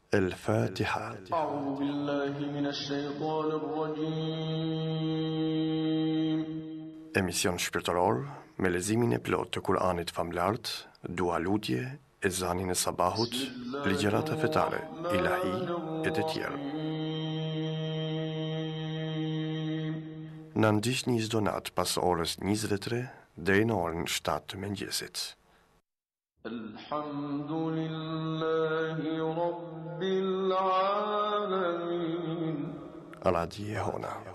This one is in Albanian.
الفاتحة. أعوذ بالله من الشيطان الرجيم. Emision shpirtëror me lezimin e plot të Kur'anit famlart, dua lutje, ezanin e sabahut, ligjërata fetare, ilahi e të tjerë. Na ndiqni çdo natë pas orës 23 deri në orën 7 të mëngjesit. Alhamdulillahi Rabbil Alamin. Radio Hona.